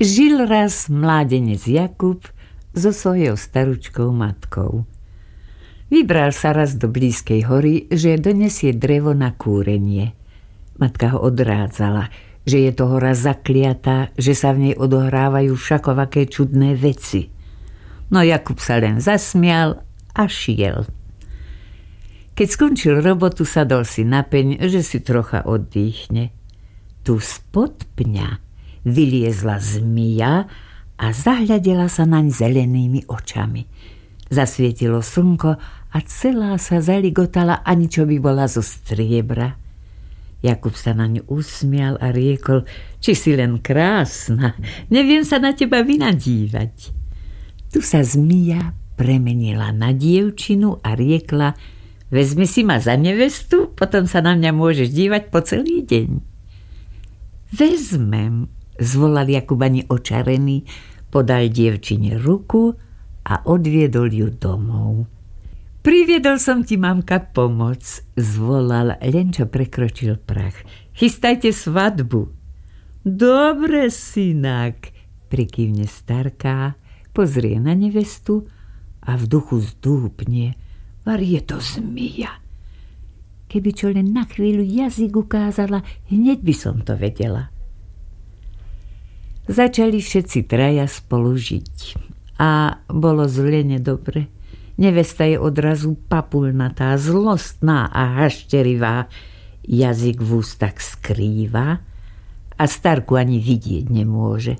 Žil raz mládenec Jakub so svojou staručkou matkou. Vybral sa raz do blízkej hory, že donesie drevo na kúrenie. Matka ho odrádzala, že je to hora zakliatá, že sa v nej odohrávajú všakovaké čudné veci. No Jakub sa len zasmial a šiel. Keď skončil robotu, sadol si na peň, že si trocha oddychne. Tu spod pňa vyliezla zmija a zahľadela sa naň zelenými očami. Zasvietilo slnko a celá sa zaligotala, ani čo by bola zo striebra. Jakub sa na ňu usmial a riekol: či si len krásna, neviem sa na teba vynadívať. Tu sa zmija premenila na dievčinu a riekla: vezmi si ma za nevestu, potom sa na mňa môžeš dívať po celý deň. Vezmem, zvolal Jakub ani očarený, podal dievčine ruku a odviedol ju domov. Priviedol som ti, mamka, pomoc, zvolal, len čo prekročil prach. Chystajte svadbu. Dobre, synak, prikývne starká, pozrie na nevestu a v duchu zdúpne: var je to zmija. Keby čo len na chvíľu jazyk ukázala, hneď by som to vedela. Začali všetci traja spolu žiť a bolo zle nedobre. Nevesta je odrazu papulnatá, zlostná a hašterivá, jazyk v ústach skrýva a starku ani vidieť nemôže.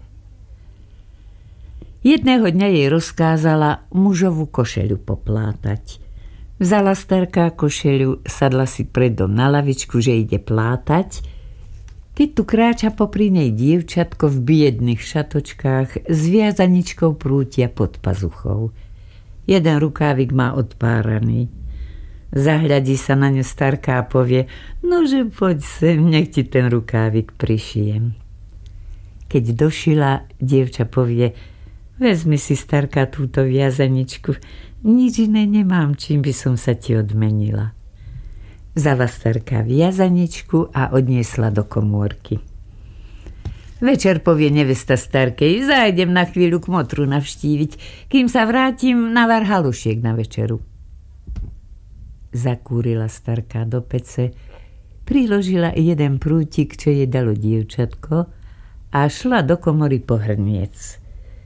Jedného dňa jej rozkázala mužovú košeľu poplátať. Vzala starká košeľu, sadla si pred dom na lavičku, že ide plátať, keď tu kráča popri nej dievčatko v biedných šatočkách s viazaničkou prútia pod pazuchou. Jeden rukávik má odpáraný. Zahľadí sa na ňu starka a povie: nože poď sem, nech ti ten rukávik prišijem. Keď došila, dievča povie: vezmi si, starka, túto viazaničku, nič iné nemám, čím by som sa ti odmenila. Vzala starka viazaničku a odniesla do komórky. Večer povie nevesta starkej: zájdem na chvíľu k motru navštíviť, kým sa vrátim, navar halušiek na večeru. Zakúrila starka do pece, priložila jeden prútik, čo jej dalo dievčatko, a šla do komory po hrniec.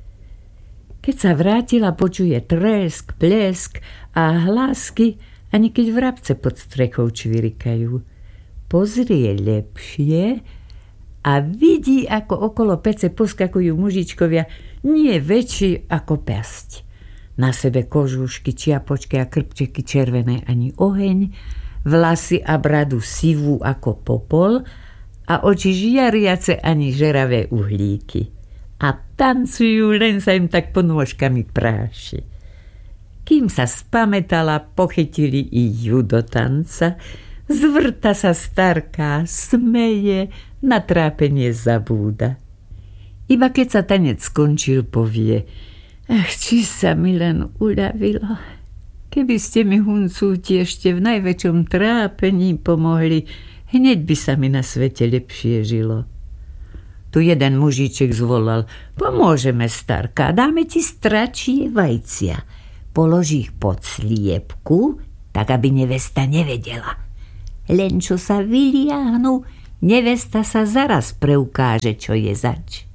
Keď sa vrátila, počuje tresk, plesk a hlásky, ani keď vrabce pod strechou čvirikajú. Pozrie lepšie a vidí, ako okolo pece poskakujú mužičkovia, nie väčší ako päsť. Na sebe kožúšky, čiapočky a krpčeky červené ani oheň, vlasy a bradu sivú ako popol a oči žiariace ani žeravé uhlíky. A tancujú, len sa im tak ponôžkami práši. Kým sa spamätala, pochytili i ju do tanca, zvrta sa starká, smeje, na trápenie zabúda. Iba keď sa tanec skončil, povie: ach, či sa mi len uľavilo. Keby ste mi, huncúti, ešte v najväčšom trápení pomohli, hneď by sa mi na svete lepšie žilo. Tu jeden mužiček zvolal: pomôžeme, starka, dáme ti stračie vajcia. Položí ich pod sliepku, tak aby nevesta nevedela. Len čo sa vyliahnu, nevesta sa zaraz preukáže, čo je zač.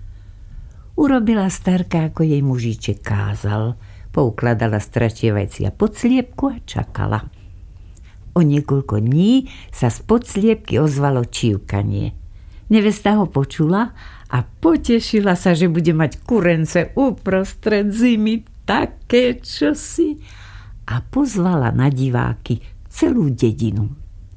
Urobila starka, ako jej mužiček kázal. Poukladala stračie vajcia pod sliepku a čakala. O niekoľko dní sa spod sliepky ozvalo čívkanie. Nevesta ho počula a potešila sa, že bude mať kurence uprostred zimy, také čosi, a pozvala na diváky celú dedinu.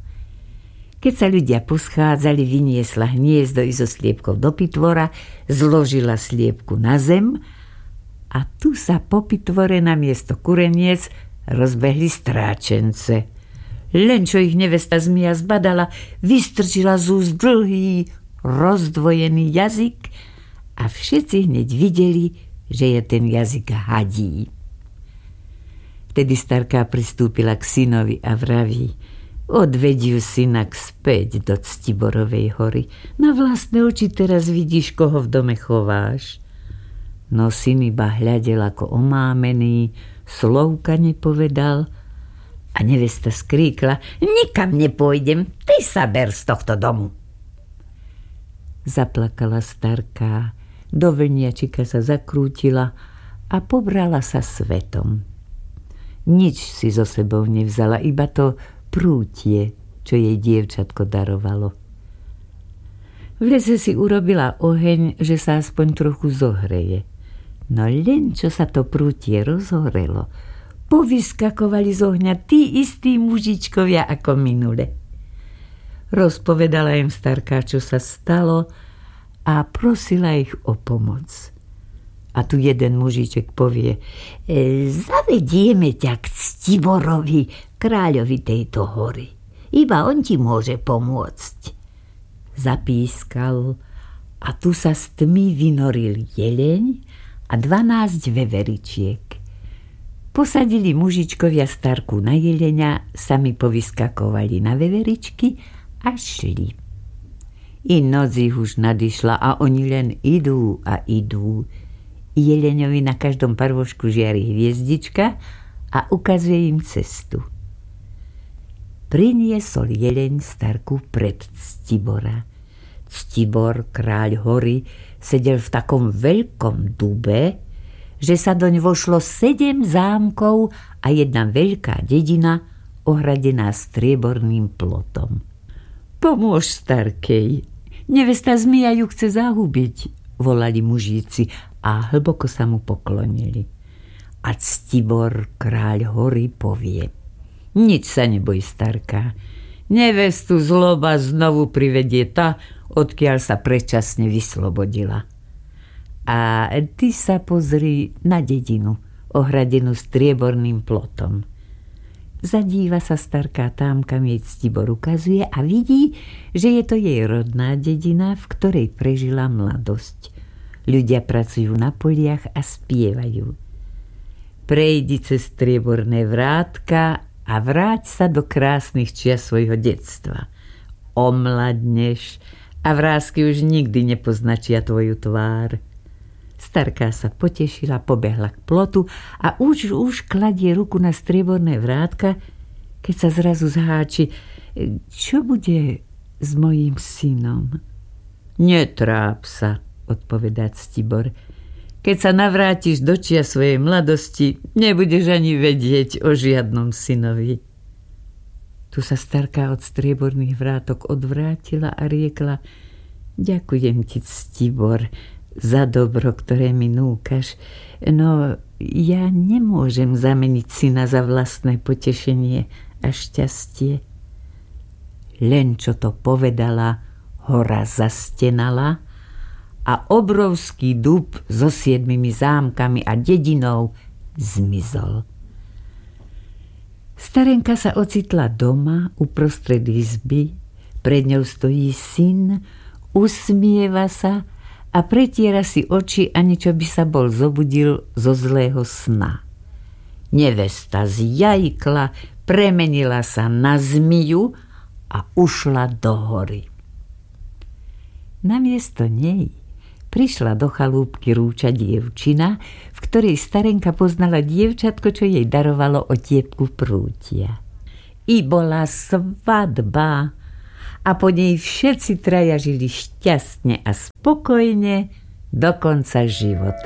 Keď sa ľudia poschádzali, vyniesla hniezdo i so sliepkou do pitvora, zložila sliepku na zem a tu sa po pitvore na miesto kureniec rozbehli stráčence. Len čo ich nevesta zmija zbadala, vystrčila z úst dlhý, rozdvojený jazyk a všetci hneď videli, že je ten jazyk hadí. Vtedy starka pristúpila k synovi a vraví: Odvedí ju synak späť do Ctiborovej hory. Na vlastné oči teraz vidíš, koho v dome chováš. No syn iba hľadel ako omámený, slovka nepovedal a nevesta skríkla: nikam nepôjdem, ty sa ber z tohto domu. Zaplakala starká, do vlniačika sa zakrútila a pobrala sa svetom. Nič si so sebou nevzala, iba to prútie, čo jej dievčatko darovalo. V lese si urobila oheň, že sa aspoň trochu zohreje. No len čo sa to prútie rozhorelo, povyskakovali z ohňa tí istí mužičkovia ako minule. Rozpovedala im starká, čo sa stalo, a prosila ich o pomoc. A tu jeden mužiček povie: zavedieme ťa k Ctiborovi, kráľovi tejto hory. Iba on ti môže pomôcť. Zapískal a tu sa z tmy vynoril jeleň a 12 veveričiek. Posadili mužičkovia starku na jelenia, sami povyskakovali na veveričky a šli. I noc ich už nadišla a oni len idú a idú. Jeleňovi na každom parvošku žiari hviezdička a ukazuje im cestu. Priniesol jeleň starku pred Ctibora. Ctibor, kráľ hory, sedel v takom veľkom dube, že sa doň vošlo 7 zámkov a jedna veľká dedina ohradená strieborným plotom. Pomôž starkej, nevesta zmija ju chce zahubiť, volali mužíci a hlboko sa mu poklonili. A Ctibor, kráľ hory, povie: nič sa neboj, starka, nevestu zloba znovu privedie tá, odkiaľ sa predčasne vyslobodila. A ty sa pozri na dedinu, ohradenú strieborným plotom. Zadíva sa starká tam, kam jej Ctibor ukazuje, a vidí, že je to jej rodná dedina, v ktorej prežila mladosť. Ľudia pracujú na poliach a spievajú. Prejdi cez strieborné vrátka a vráť sa do krásnych čias svojho detstva. Omladneš a vrásky už nikdy nepoznačia tvoju tvár. Starká sa potešila, pobehla k plotu a už kladie ruku na strieborné vrátka, keď sa zrazu zháči: čo bude s mojím synom? Netráp sa, odpovedá Ctibor. Keď sa navrátiš do čia svojej mladosti, nebudeš ani vedieť o žiadnom synovi. Tu sa starká od strieborných vrátok odvrátila a riekla: ďakujem ti, Ctibor, za dobro, ktoré mi núkaš, no ja nemôžem zameniť syna za vlastné potešenie a šťastie. Len čo to povedala, hora zastenala a obrovský dub so 7 zámkami a dedinou zmizol. Starenka sa ocitla doma uprostred izby, pred ňou stojí syn, usmieva sa a pretiera si oči, ani čo by sa bol zobudil zo zlého sna. Nevesta zjajkla, premenila sa na zmiju a ušla do hory. Namiesto nej prišla do chalúbky rúča dievčina, v ktorej starenka poznala dievčatko, čo jej darovalo otiepku prútia. I bola svadba a po nej všetci traja žili šťastne a spokojne do konca života.